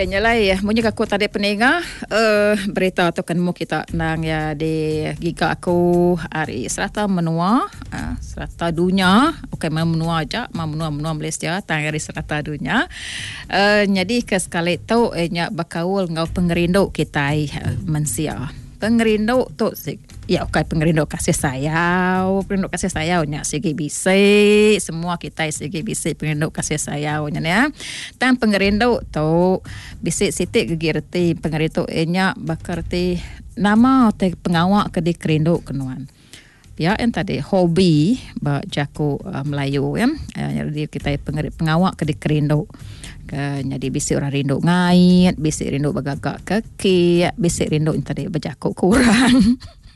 Nyalai munyi aku tadi pendengar berita tu kan mu kita nang ya di giga aku hari serata menua serata dunia okey menua aja menua Malaysia tang hari serata dunia jadi ke sekali tu nya bakaul ngau pengerinduk kita mensia pengerinduk tu ya okey pengerinduk kasih sayau nya segi bisi semua kita segi bisi pengerinduk kasih sayau nya ya tang pengerinduk tu bisi sitik gegirti pengerinduk nya bakarti nama te pengawak ke di kerinduk kenuan ya yang tadi hobi ba jaku Melayu ya jadi kita pengawak ke di kerinduk jadi bisi orang rindu ngait, bisi rindu bagagak kaki, bisi rindu tadi berjakuk kurang.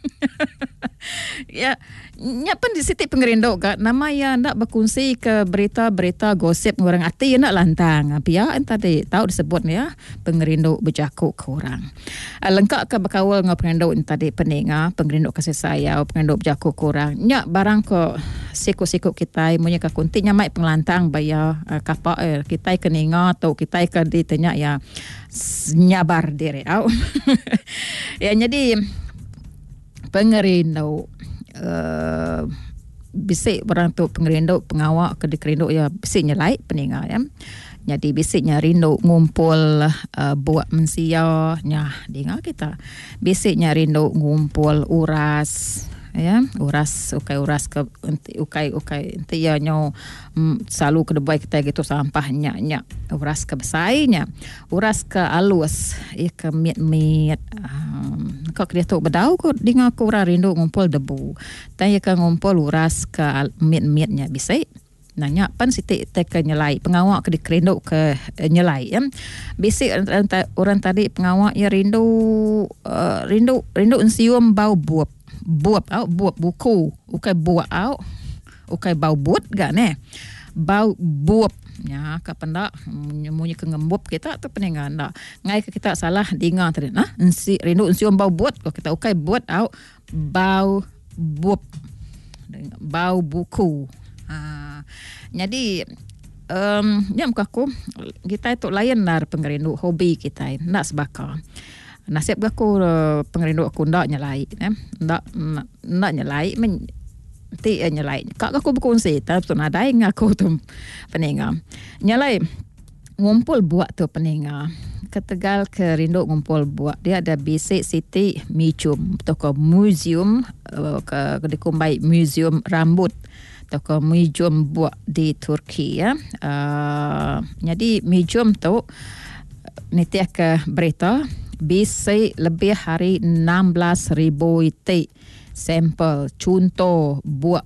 Ya, pun di situ pengerinduk kat nama ya nak berkongsi ke berita-berita gosip orang hati nak lantang. Pia tadi tahu disebut ya pengerinduk berjakuk kurang. Lengkap ke berkawal dengan pengerinduk tadi pendengar, pengerinduk kasih sayang, pengerinduk berjakuk kurang. Nyak barang ke siku-siku kita punya ke kuntinya mai pengelantang bayar kapal kita keninga atau kita ke ditanya ya nyabar diri au. Ya jadi pengerinduk bisik orang tu pengerinduk pengawak ke dikerinduk ya bisik nyelai peninggal ya. Jadi bisiknya rindu ngumpul buat mensia nya dengar kita. Bisiknya rindu ngumpul uras ya uras uras ke ukai enti ya nyo selalu ke debai kita gitu sampahnya uras ke besainya uras ke alus ke mit kok dia tu bedau ko dengar ko rindu ngumpul debu tanya ke ngumpul uras ke mit-mitnya bisa nanya pan sitik teka nyelai pengawak ke dikerinduk ke nyelai ya bisik orang tadi pengawak ya rindu sium bau buap buku ukai buat au ukai bau but gak ne bau buap ya ka pendak munyi ke ngembop kita tu peningan dak ngai ke kita salah dengar tadi nah rindu sium bau buat ko kita ukai buat au bau buap bau buku jadi nyam aku kita itu lain nar pengerindu hobi kita nak sebaka nasib aku pengerindu aku ndak nyelai ndak nyelai ti nyelai kak aku berkongsi tapi ada yang aku tu peninga nyelai ngumpul buat tu peninga ketegal ke rindu ngumpul buat dia ada basic city museum toko museum ke dikumbai museum rambut toko museum buat di Turki ya jadi museum tu niti ke berita bisa lebih hari 16,000 itik sampel contoh buat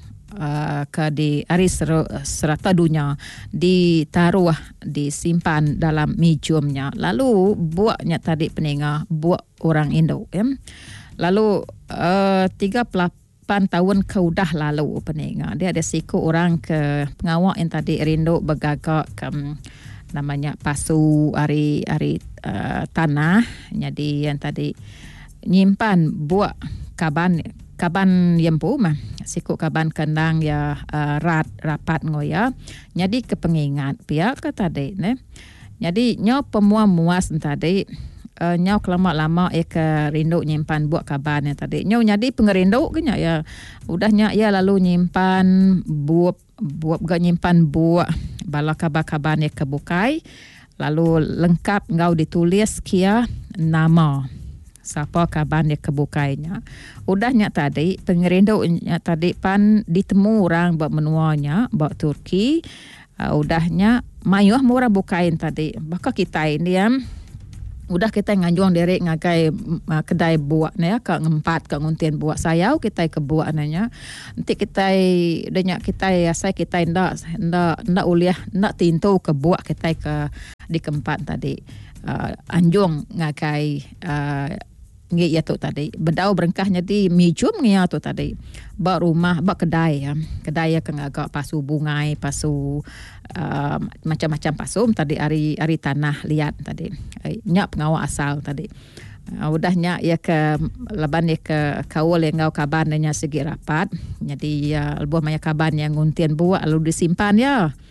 ke di hari serata dunia ditaruh disimpan dalam museumnya lalu buatnya tadi peninggal buat orang Indo ya lalu 38 tahun keudah lalu peninggal dia ada siku orang ke pengawak yang tadi rindu bergagak ke namanya pasu hari tanah jadi yang tadi nyimpan buat kaban yempu mah siku kaban kendang ya rapat ngoya jadi kepengingat pihak ke tadi ne jadi nyo pemuas tadi nyo lama-lama ke rindu nyimpan buat kaban yang tadi nyo jadi pengerindu kenya ya udahnya ya lalu nyimpan buat gak nyimpan buat bala kabar-kabar ni kebukai lalu lengkap ngau ditulis kia nama siapa kabar ni kebukainya udahnya tadi pengerindunya tadi pan ditemu orang buat menuanya buat Turki udahnya mayuh murah bukain tadi maka kita ini ya udah kita nganjuang derek ngagai kedai buat ya ke ngempat ke nguntian buat sayau kita ke buat nanya nanti kita denya kita ya saya kita ndak uliah ndak tinto ke buat kita ke di keempat tadi anjung ngagai ngi ya tu tadi bedau berengkahnya di museum ngi ya tu tadi ba rumah ba kedai ya ke agak pasu bungai pasu macam-macam pasum tadi ari tanah liat tadi nyak pengawak asal tadi udahnya ya ke laban ya ke kawal yang ngau kabannya segi rapat jadi ya lebuh banyak kaban yang nguntian buat lalu disimpan ya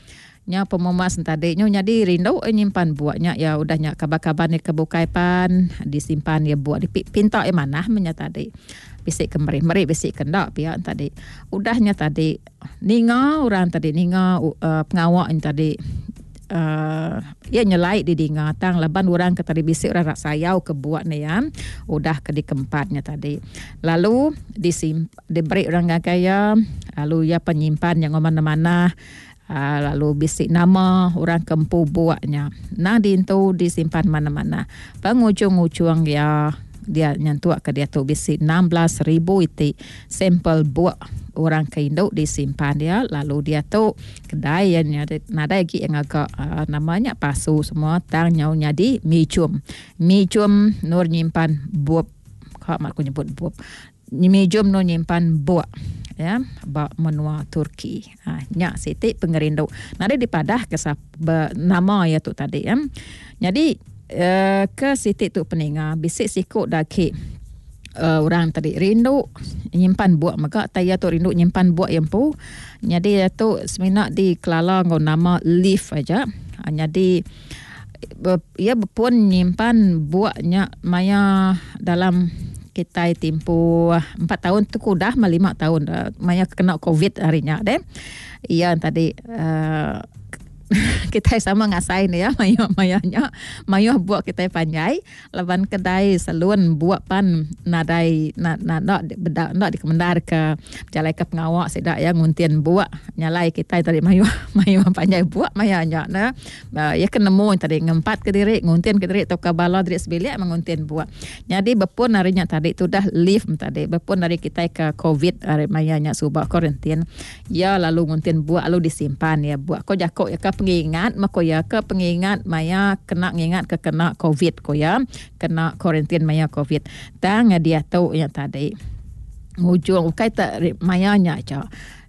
nya pemumas tadi nyo jadi rindu nyimpan buatnya ya udahnya kabar-kabar ni kebukaipan disimpan ya buat di pinta mana menya tadi bisik kemari-mari bisik kendak pihak tadi udahnya tadi ninga orang tadi ninga pengawak tadi ia nyelai di dinga tang laban orang ke tadi bisik orang rak sayau ke buat ni ya udah ke di kempatnya tadi lalu diberi orang gaya lalu ya penyimpan yang mana-mana lalu bisik nama orang kempu buatnya nah dintu disimpan mana-mana pengujung-ujung ya dia nyantuak ke dia tu bisik 16,000 itu sampel buat orang ke Indo disimpan dia lalu dia tu kedai yang ada lagi yang agak namanya pasu semua tang nyaunya di medium nur nyimpan buat kau aku nyebut buat medium nur nyimpan buat ya menua Turki nya siti pengerindu nade dipadah ke nama ya tu tadi ya jadi ke siti tu peninga bisik sikut daki orang tadi rindu nyimpan buat maka taya tu rindu nyimpan buat yang pu jadi tu seminat di kelala ngau nama leaf aja jadi ia pun nyimpan buatnya maya dalam kita tempoh 4 tahun tu dah 5 tahun maya kena covid harinya deh iya tadi kita sama ngasain ya mayah buat kita panjai laban kedai salun buat pan nadai nak di kemendar ke jalai ke pengawak sedak ya nguntien buat nyalai kita tadi mayah panjai buat mayahnya nah ya kenemu tadi ngempat ke diri nguntien ke diri atau ke bala diri sebilik menguntien buat jadi bepun harinya tadi tu dah live tadi bepun dari kita ke covid hari mayahnya subah kuarantin ya lalu nguntien buat lalu disimpan ya buat kau jakok ya pengingat mako ya ke pengingat maya kena ngingat ke kena covid ko ya kena kuarantin maya covid tang dia tahu yang tadi ujung kaita maya nya aja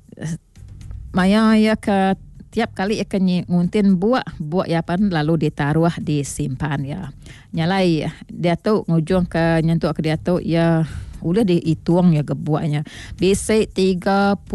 maya ya ke tiap kali akan nguntin buat ya pan lalu ditaruh disimpan ya nyalai dia tahu ujung ke nyentuh ke dia tahu ya udah dihitung ya kebuaknya. Bisa 30,000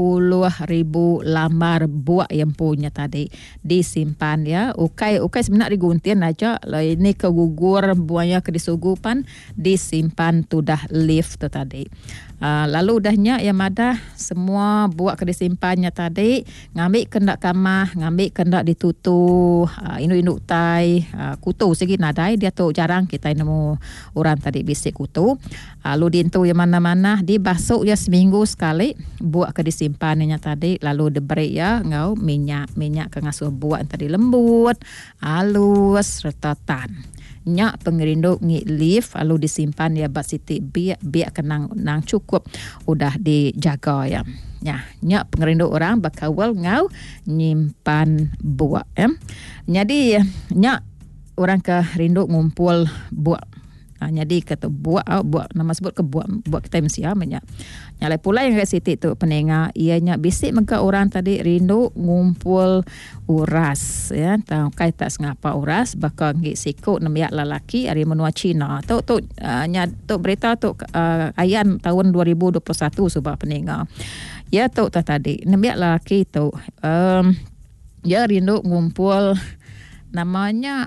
lambar buak yang punya tadi disimpan ya. Ukai sebenarnya digunting aja. Ini kegugur buahnya ke disugupan disimpan tu dah lift tu tadi. Lalu udahnya yang ada semua buat ke disimpannya tadi ngambil kendak kamah, ngambil kendak ditutu induk-induk tai kutu segi nadai dia tu jarang kita nemu orang tadi bisik kutu. Lalu dintu yang mana-mana dibasuh ya seminggu sekali buat ke disimpannya tadi lalu diberi ya ngau minyak ke ngasuh buat tadi lembut halus serta tan nyak pengerindu ngi leaf lalu disimpan ya bak siti biak kenang nang cukup udah dijaga ya nyak pengerindu orang bakawal ngau nyimpan buat jadi nyak orang ke rindu ngumpul buat jadi kata buat nama sebut ke buat kita mesti banyak nyalai pula yang kat situ tu penenga ianya bisik maka orang tadi rindu ngumpul uras ya tahu kai tak sengapa uras bakal ngi sikut nemiak lelaki hari menua Cina tu berita tu ayan tahun 2021 subah penenga ya tu tadi nemiak lelaki tu ya rindu ngumpul namanya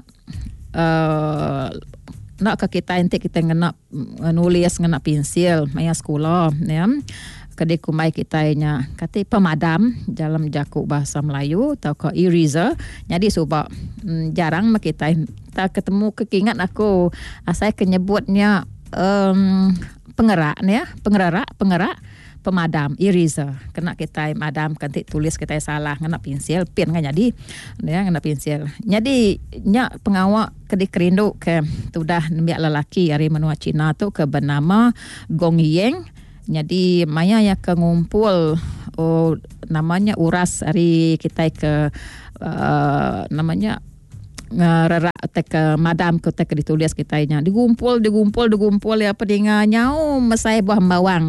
nak ke kita nanti kita nulis ngena pensil maya sekolah ya kedai kumai kita nya kata pemadam dalam jaku bahasa Melayu atau ke eraser jadi sebab jarang kita tak ketemu kekingat aku saya kenyebutnya pengerak pemadam eraser kena kita madam kanti tulis kita salah ngena pensil pen kan jadi ya ngena pensil jadi nya pengawak kedik kerindu ke sudah nembiak lelaki hari menua Cina tu ke bernama Gong Yeng jadi maya ya ke ngumpul namanya uras hari kita ke namanya ngererak ke madam kita ke ditulis kita nya digumpul ya pedinga nyau mesai buah bawang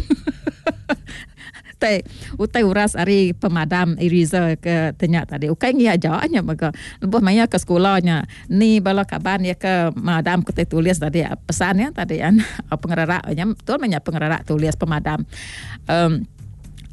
utai uras hari pemadam eraser ke tanya tadi ukai ngi aja maka lebuh maya ke sekolahnya ni bala kaban ya ke madam kita tulis tadi pesan ya tadi an pengererak nya betul banyak pengererak tulis pemadam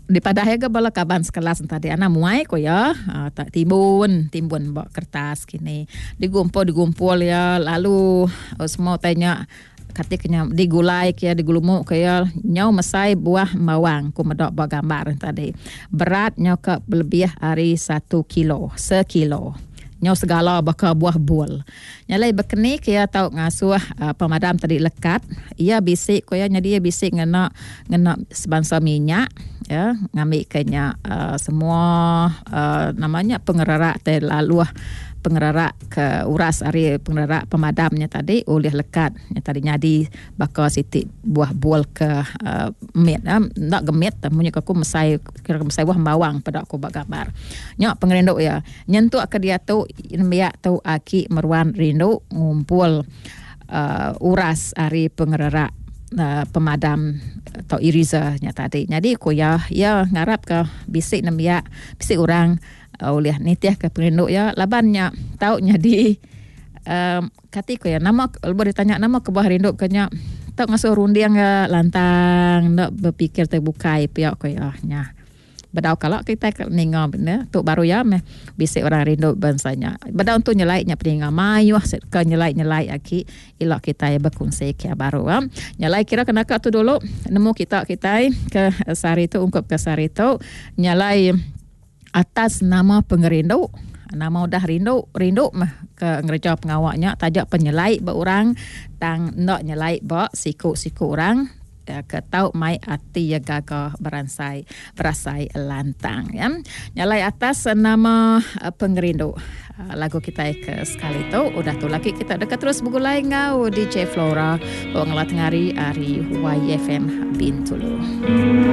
di pada harga bala kaban sekelas tadi ana muai ko ya tak timbun bawa kertas kini digumpul ya lalu semua tanya katiknya digulai kaya digulumuk kaya nyau mesai buah mawang ku medok buat gambar tadi beratnya ke lebih hari 1 kilo sekilo nyau segala bakal buah bul nyalai berkeni kaya tau ngasuh pemadam tadi lekat ia bisik kaya nyadi ia bisik ngena sebangsa minyak ya ngambil kanya semua namanya pengererak lalu pengererak ke uras hari pengererak pemadamnya tadi oleh lekat yang tadi nyadi bakal sitik buah bul ke met nak gemet punya aku mesai kira mesai buah bawang pada aku bak gambar nyok pengerinduk ya nyentuk ke dia tu biak tu aki meruan rindu ngumpul uras hari pengererak pemadam atau iriza nya tadi jadi aku ya ngarap ke bisik orang oleh nitiah ke penduduk ya labannya tahu nyadi katiku ya nama boleh tanya nama ke bawah rinduk kenya tak ngasuh rundiang ya lantang nak berpikir terbuka pihak ko ya nya bedau kalau kita ninga bener tu baru ya bisik orang rinduk bansanya bedau untuk nyelaitnya peninga mayu ke nyelait aki ilok kita ya berkongsi ke baru nyelai kira kena tu dulu nemu kita ke sari tu ungkap ke sari tu nyelai atas nama pengerinduk nama udah rindu mah ke ngereja pengawaknya tajak penyelai ba orang tang nak nyelai ba siku orang ke tau mai ati ya gagah berasai lantang ya nyelai atas nama pengerinduk lagu kita ke sekali tu udah tu lagi kita dekat terus begulai ngau DJ Flora pengelat ngari ari YFM Bintulu.